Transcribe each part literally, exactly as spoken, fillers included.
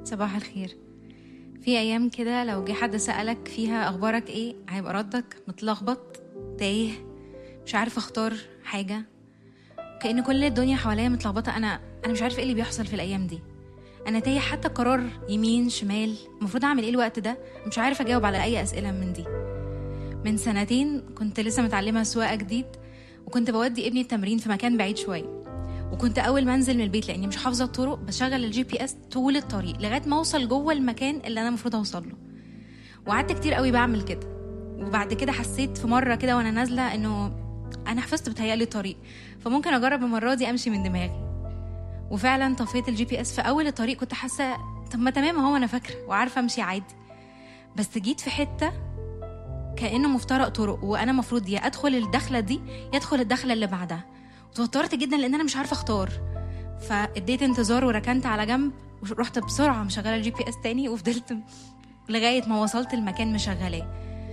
صباح الخير. في ايام كده لو جه حد سألك فيها اخبارك ايه هيبقى ردك متلخبط، تايه، مش عارف اختار حاجة، كأن كل الدنيا حواليا متلخبطة. انا انا مش عارف ايه اللي بيحصل في الايام دي. انا تايه، حتى قرار يمين شمال المفروض اعمل ايه الوقت ده، مش عارف اجاوب على اي اسئلة من دي. من سنتين كنت لسه متعلمة سواقة جديد، وكنت بودي ابني التمرين في مكان بعيد شوية، وكنت اول ما انزل من البيت لاني مش حافظه الطرق بشغل الجي بي اس طول الطريق لغايه ما اوصل جوه المكان اللي انا المفروض اوصل له. وقعدت كتير قوي بعمل كده، وبعد كده حسيت في مره كده وانا نازله انه انا حفظت بتهيالي الطريق، فممكن اجرب المره دي امشي من دماغي. وفعلا طفيت الجي بي اس في اول الطريق، كنت حاسه طب ما تمام هو انا فاكره وعارفه امشي عادي، بس جيت في حته كانه مفترق طرق وانا مفروض يا ادخل الدخله دي يا ادخل الدخله اللي بعدها. وتوترت جدا لان انا مش عارفه اختار، فاديت انتظار وركنت على جنب ورحت بسرعه مشغله الجي بي اس تاني، وفضلت لغايه ما وصلت المكان مشغلاه.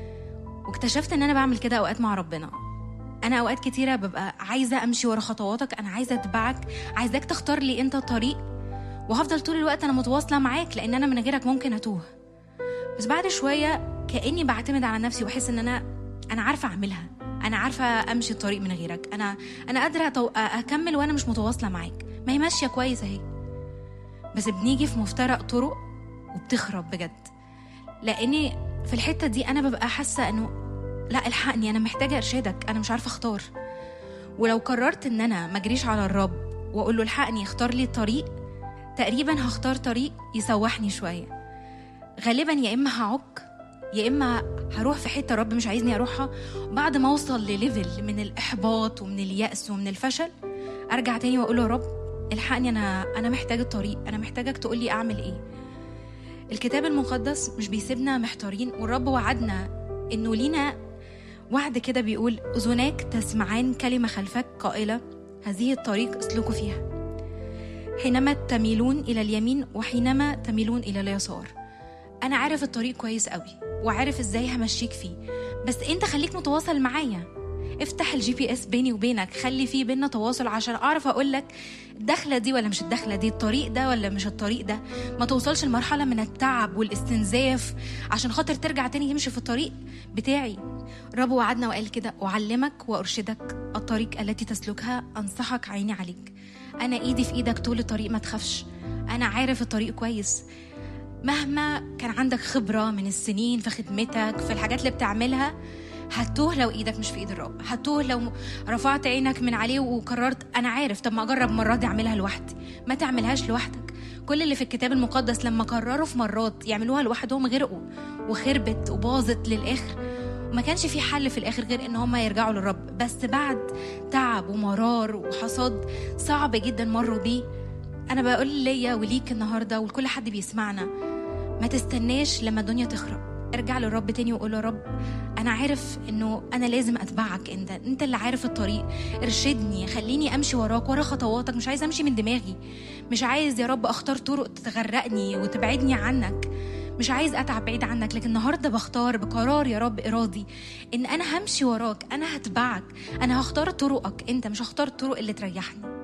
واكتشفت ان انا بعمل كده اوقات مع ربنا. انا اوقات كتيره ببقى عايزه امشي ورا خطواتك، انا عايزه اتبعك، عايزاك تختار لي انت الطريق، وهفضل طول الوقت انا متواصله معاك لان انا من غيرك ممكن اتوه. بس بعد شويه كاني بعتمد على نفسي واحس ان انا انا عارفه اعملها، انا عارفه امشي الطريق من غيرك، انا انا قادره أتو... اكمل وانا مش متواصله معاك، ما هي ماشيه كويس اهي. بس بنيجي في مفترق طرق وبتخرب بجد، لاني في الحته دي انا ببقى حاسه انه لا الحقني، انا محتاجه ارشادك، انا مش عارفه اختار. ولو قررت ان انا ما اجريش على الرب واقول له الحقني اختار لي الطريق، تقريبا هختار طريق يسوحني شويه. غالبا يا اما هعك يا اما هروح في حته رب مش عايزني اروحها، بعد ما اوصل لليفل من الاحباط ومن اليأس ومن الفشل ارجع تاني واقول له رب الحقني، انا انا محتاج الطريق، انا محتاجك تقول لي اعمل ايه. الكتاب المقدس مش بيسيبنا محتارين، والرب وعدنا انه لينا وعد كده بيقول اذناك تسمعان كلمه خلفك قائله هذه الطريق اسلكوا فيها، حينما تميلون الى اليمين وحينما تميلون الى اليسار. انا عارف الطريق كويس قوي وعارف ازاي همشيك فيه، بس انت خليك متواصل معايا. افتح الجي بي اس بيني وبينك، خلي فيه بينا تواصل عشان اعرف اقولك الدخله دي ولا مش الدخله دي، الطريق ده ولا مش الطريق ده. ما توصلش لمرحله من التعب والاستنزاف عشان خاطر ترجع تاني تمشي في الطريق بتاعي. رب وعدنا وقال كده اعلمك وارشدك الطريق التي تسلكها، انصحك عيني عليك. انا ايدي في ايدك طول الطريق، ما تخافش، انا عارف الطريق كويس. مهما كان عندك خبرة من السنين في خدمتك في الحاجات اللي بتعملها، هتوه لو ايدك مش في ايد الرب، هتوه لو رفعت عينك من عليه وقررت انا عارف طب ما اجرب مرة دي اعملها لوحدي. ما تعملهاش لوحدك. كل اللي في الكتاب المقدس لما قرروا في مرات يعملوها لوحدهم غرقوا وخربت وباظت للاخر، وما كانش في حل في الاخر غير ان هم يرجعوا للرب. بس بعد تعب ومرار وحصاد صعب جدا مروا بيه، انا بقول ليا وليك النهارده ولكل حد بيسمعنا، ما تستناش لما الدنيا تخرب. ارجع للرب تاني وقول له رب انا عارف انه انا لازم اتبعك، انت انت اللي عارف الطريق، ارشدني، خليني امشي وراك ورا خطواتك، مش عايز امشي من دماغي، مش عايز يا رب اختار طرق تغرقني وتبعدني عنك، مش عايز اتعب بعيد عنك. لكن النهارده بختار بقرار يا رب ارادي ان انا همشي وراك، انا هتبعك، انا هختار طرقك انت، مش هختار الطرق اللي تريحني.